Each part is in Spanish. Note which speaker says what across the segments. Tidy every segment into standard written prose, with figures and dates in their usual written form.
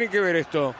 Speaker 1: tiene que ver esto?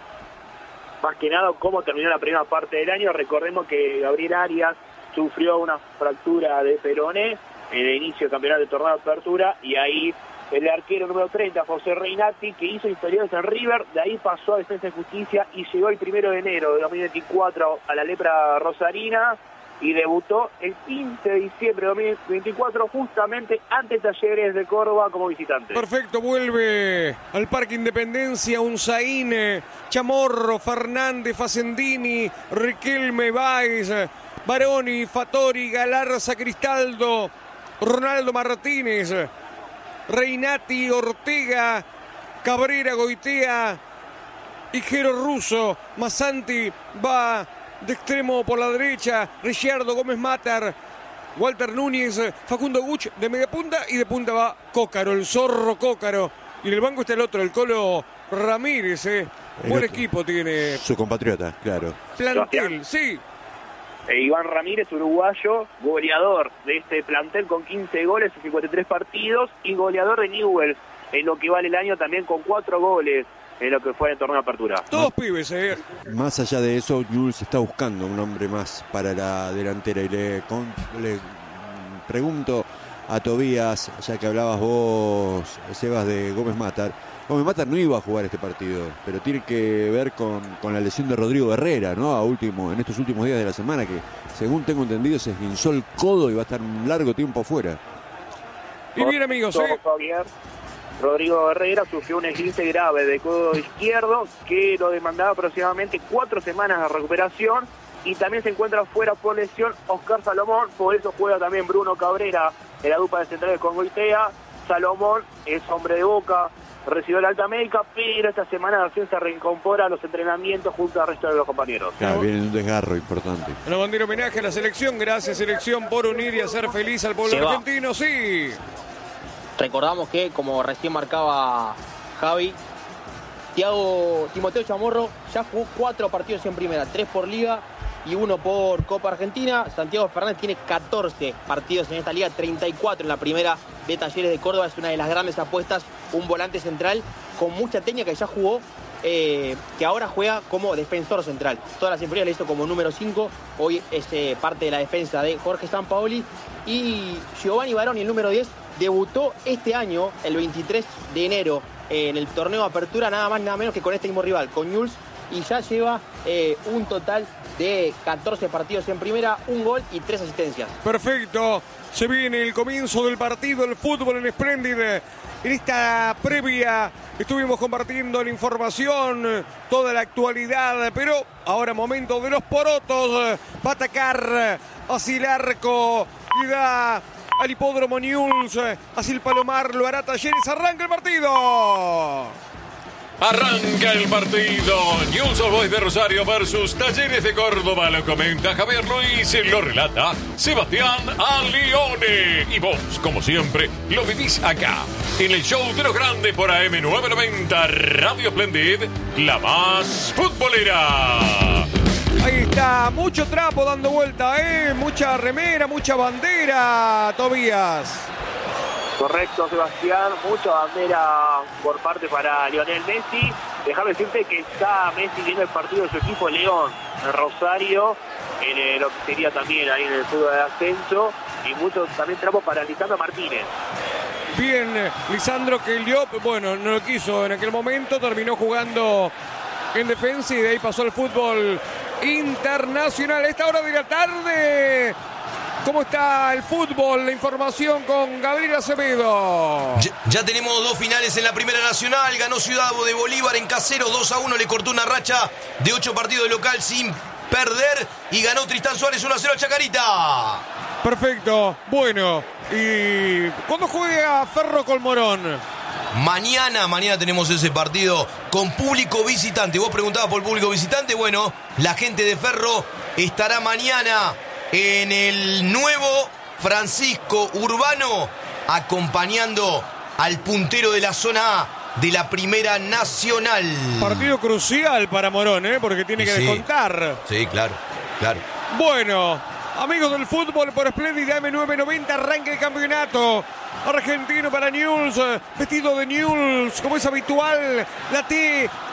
Speaker 2: Más que nada, cómo terminó la primera parte del año. Recordemos que Gabriel Arias sufrió una fractura de peroné en el inicio del campeonato de torneo de apertura, y ahí el arquero número 30, José Reinati, que hizo historias en River, de ahí pasó a Defensa y Justicia y llegó el 1 de enero de 2024 a la Lepra Rosarina y debutó el 15 de diciembre de 2024 justamente ante Talleres de Córdoba como visitante.
Speaker 1: Perfecto, vuelve al Parque Independencia Unzaín, Chamorro, Fernández, Facendini, Riquelme, Báez, Baroni, Fattori, Galarza, Cristaldo, Ronaldo Martínez, Reinati, Ortega, Cabrera, Goitea, Higuero, Russo, Massanti va de extremo por la derecha, Ricciardo, Gómez Matar, Walter Núñez, Facundo Guch de media punta, y de punta va Cócaro, el zorro Cócaro. Y en el banco está el otro, el Colo Ramírez. Buen equipo tiene.
Speaker 3: Su compatriota, claro.
Speaker 1: Plantel, sí.
Speaker 2: Iván Ramírez, uruguayo, goleador de este plantel con 15 goles en 53 partidos y goleador de Newell's en lo que vale el año también con 4 goles en lo que fue el torneo de apertura.
Speaker 1: Todos pibes,
Speaker 3: Más allá de eso, Newell's está buscando un hombre más para la delantera y le pregunto a Tobías, ya que hablabas vos, Sebas, de Gómez Matar. Gómez Matar no iba a jugar este partido, pero tiene que ver con la lesión de Rodrigo Herrera, ¿no? En estos últimos días de la semana, que según tengo entendido se esguinzó el codo y va a estar un largo tiempo fuera.
Speaker 1: Y bien, amigos,
Speaker 2: Rodrigo Herrera sufrió un esguince grave de codo izquierdo que lo demandaba aproximadamente 4 semanas de recuperación, y también se encuentra fuera por lesión Oscar Salomón. Por eso juega también Bruno Cabrera en la dupla de centrales con Goitea. Salomón es hombre de Boca, recibió la alta médica, pero esta semana recién se reincorpora a los entrenamientos junto al resto de los compañeros.
Speaker 3: Claro, viene un desgarro importante.
Speaker 1: Una bandera homenaje a la selección. Gracias, selección, por unir y hacer feliz al pueblo argentino. Sí.
Speaker 4: Recordamos que, como recién marcaba Javi, Timoteo Chamorro ya jugó 4 partidos en primera, 3 por Liga y 1 por Copa Argentina. Santiago Fernández tiene 14 partidos en esta liga, 34 en la primera de Talleres de Córdoba. Es una de las grandes apuestas, un volante central con mucha técnica que ya jugó, que ahora juega como defensor central. Todas las inferiores le hizo como número 5, hoy es parte de la defensa de Jorge Sampaoli. Y Giovanni Baroni, el número 10, debutó este año, el 23 de enero, en el torneo de apertura, nada más nada menos que con este mismo rival, con Newell's, y ya lleva un total de 14 partidos en primera, 1 gol y 3 asistencias.
Speaker 1: Perfecto, se viene el comienzo del partido, el fútbol en Splendid. En esta previa estuvimos compartiendo la información, toda la actualidad, pero ahora momento de los porotos. Va a atacar hacia el arco y da al hipódromo Newell's, hacia el Palomar, lo hará Talleres. Arranca el partido.
Speaker 5: Arranca el partido. Newell's Old Boys de Rosario versus Talleres de Córdoba. Lo comenta Javier Luis, lo relata Sebastián Alione. Y vos, como siempre, lo vivís acá, en el show de los grandes por AM990 Radio Splendid, la más futbolera.
Speaker 1: Ahí está, mucho trapo dando vuelta, mucha remera, mucha bandera, Tobías.
Speaker 2: Correcto, Sebastián, mucha bandera por parte para Lionel Messi. Déjame decirte que está Messi viendo el partido de su equipo León, en Rosario, en lo que sería también ahí en el fútbol de ascenso, y mucho también trapo para Lisandro Martínez.
Speaker 1: Bien, Lisandro, que el Diop, bueno, no lo quiso en aquel momento, terminó jugando en defensa y de ahí pasó al fútbol internacional. A esta hora de la tarde, ¿cómo está el fútbol? La información con Gabriel Acevedo.
Speaker 6: Ya tenemos 2 finales en la Primera Nacional. Ganó Ciudad de Bolívar en Caseros 2-1. Le cortó una racha de 8 partidos de local sin perder. Y ganó Tristán Suárez 1-0 al Chacarita.
Speaker 1: Perfecto. Bueno, ¿y cuándo juega Ferro con Morón?
Speaker 6: Mañana tenemos ese partido con público visitante. Vos preguntabas por público visitante. Bueno, la gente de Ferro estará mañana en el nuevo Francisco Urbano, acompañando al puntero de la zona A de la Primera Nacional.
Speaker 1: Partido crucial para Morón, porque tiene que descontar.
Speaker 6: Sí, claro.
Speaker 1: Bueno, amigos del fútbol por Splendid AM990, arranca el campeonato argentino para Newell's, vestido de Newell's, como es habitual, la T